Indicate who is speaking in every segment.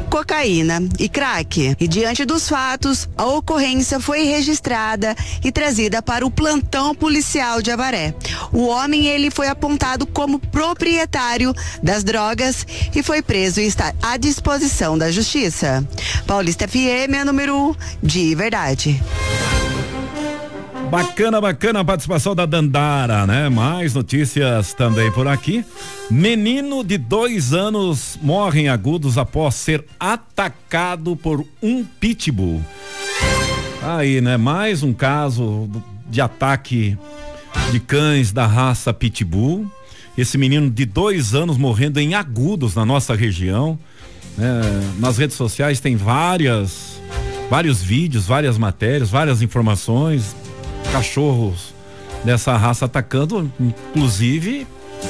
Speaker 1: cocaína e crack. E diante dos fatos, a ocorrência foi registrada e trazida para o plantão policial de Avaré. O homem, ele foi apontado como proprietário das drogas e foi preso e está à disposição da justiça. Paulista FM é número 1 de verdade.
Speaker 2: Bacana a participação da Dandara, né? Mais notícias também por aqui. Menino de 2 anos morre em Agudos após ser atacado por um pitbull. Aí, né? Mais um caso de ataque de cães da raça pitbull. Esse menino de 2 anos morrendo em Agudos, na nossa região. Nas redes sociais tem vários vídeos, várias matérias, várias informações. Cachorros dessa raça atacando, inclusive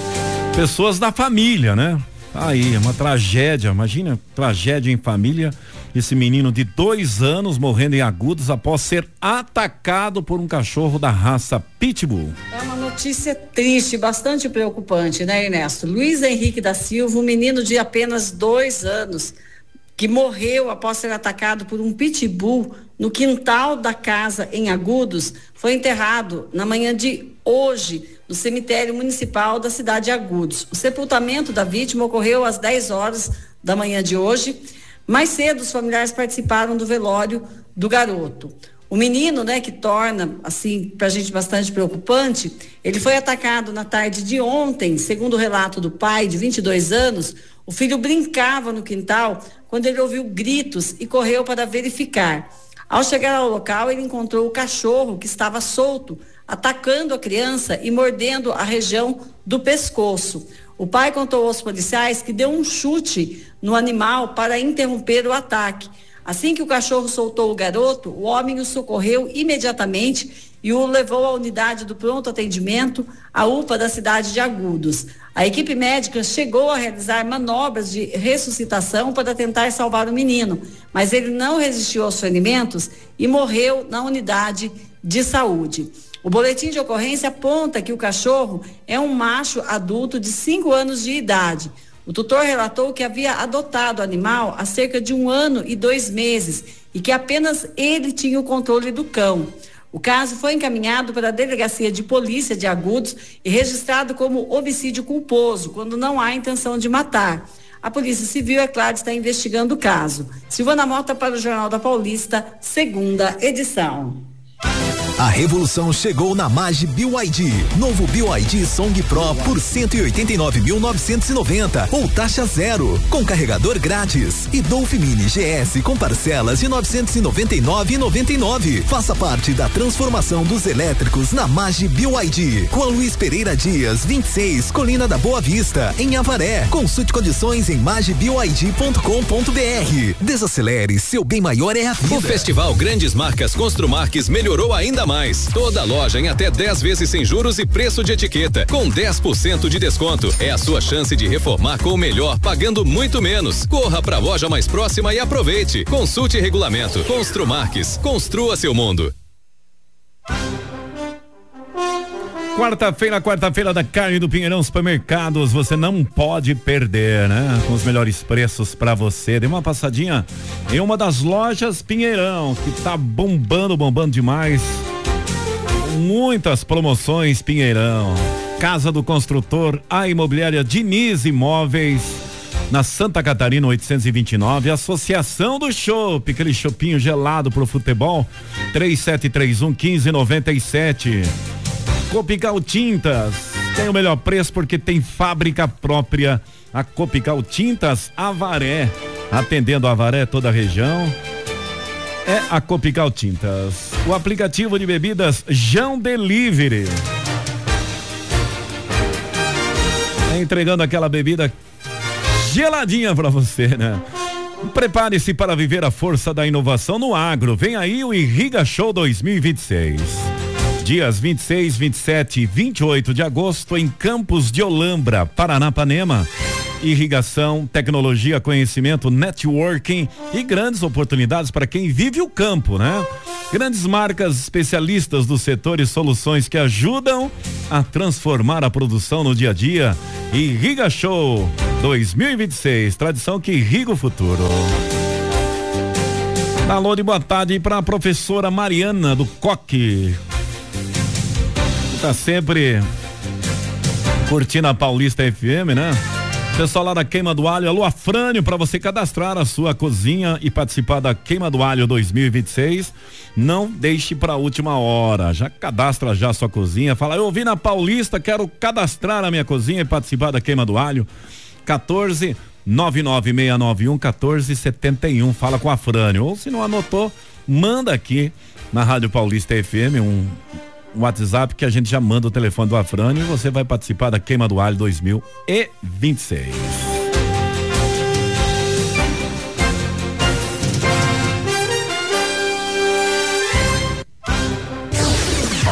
Speaker 2: pessoas da família, né? Aí, uma tragédia, imagina, tragédia em família. Esse menino de 2 anos morrendo em Agudos após ser atacado por um cachorro da raça pitbull.
Speaker 3: É uma notícia triste, bastante preocupante, né, Ernesto? Luiz Henrique da Silva, um menino de apenas 2 anos, que morreu após ser atacado por um pitbull no quintal da casa em Agudos, foi enterrado na manhã de hoje no cemitério municipal da cidade de Agudos. O sepultamento da vítima ocorreu às 10 horas da manhã de hoje. Mais cedo, os familiares participaram do velório do garoto. O menino, né, que torna, assim, pra gente bastante preocupante, ele foi atacado na tarde de ontem, segundo o relato do pai, de 22 anos. O filho brincava no quintal quando ele ouviu gritos e correu para verificar. Ao chegar ao local, ele encontrou o cachorro que estava solto, atacando a criança e mordendo a região do pescoço. O pai contou aos policiais que deu um chute no animal para interromper o ataque. Assim que o cachorro soltou o garoto, o homem o socorreu imediatamente e o levou à unidade do pronto atendimento, a UPA da cidade de Agudos. A equipe médica chegou a realizar manobras de ressuscitação para tentar salvar o menino, mas ele não resistiu aos ferimentos e morreu na unidade de saúde. O boletim de ocorrência aponta que o cachorro é um macho adulto de 5 anos de idade. O tutor relatou que havia adotado o animal há cerca de 1 ano e 2 meses e que apenas ele tinha o controle do cão. O caso foi encaminhado para a Delegacia de Polícia de Agudos e registrado como homicídio culposo, quando não há intenção de matar. A Polícia Civil, é claro, está investigando o caso. Silvana Mota para o Jornal da Paulista, 2ª edição.
Speaker 4: A revolução chegou na Mage BYD. Novo BYD Song Pro por 189.990 ou taxa zero, com carregador grátis. E Dolphin Mini GS com parcelas de 999,99. Faça parte da transformação dos elétricos na Mage BYD. Com a Luiz Pereira Dias, 26, Colina da Boa Vista, em Avaré. Consulte condições em magebyd.com.br. Desacelere, seu bem maior é a vida.
Speaker 5: O Festival Grandes Marcas Construmarques melhorou ainda mais. Toda loja em até 10 vezes sem juros e preço de etiqueta, com 10% de desconto. É a sua chance de reformar com o melhor, pagando muito menos. Corra para a loja mais próxima e aproveite. Consulte regulamento. Construmarques, construa seu mundo.
Speaker 2: Quarta-feira da carne do Pinheirão Supermercados, você não pode perder, né? Com os melhores preços pra você. Dê uma passadinha em uma das lojas Pinheirão, que tá bombando demais. Muitas promoções Pinheirão. Casa do Construtor, a imobiliária Diniz Imóveis, na Santa Catarina 829, Associação do Chopp, aquele chopinho gelado pro futebol, 3731-1597. Copical Tintas, tem o melhor preço porque tem fábrica própria. A Copical Tintas Avaré, atendendo a Avaré, toda a região. É a Copical Tintas. O aplicativo de bebidas Jão Delivery, entregando aquela bebida geladinha pra você, né? Prepare-se para viver a força da inovação no agro. Vem aí o Irriga Show 2026. Dias 26, 27 e 28 de agosto em Campos de Olambra, Paranapanema. Irrigação, tecnologia, conhecimento, networking e grandes oportunidades para quem vive o campo, né? Grandes marcas especialistas do setor e soluções que ajudam a transformar a produção no dia a dia. Irriga Show 2026, tradição que irriga o futuro. Alô de boa tarde para a professora Mariana do Coque. Tá sempre curtindo a Paulista FM, né? Pessoal lá da Queima do Alho, alô Afrânio, para você cadastrar a sua cozinha e participar da Queima do Alho 2026, não deixe para a última hora, já cadastra já a sua cozinha, fala, eu ouvi na Paulista, quero cadastrar a minha cozinha e participar da Queima do Alho, 14-99691-1471, fala com a Afrânio, ou se não anotou, manda aqui na Rádio Paulista FM um WhatsApp que a gente já manda o telefone do Afrânio e você vai participar da Queima do Alho 2026.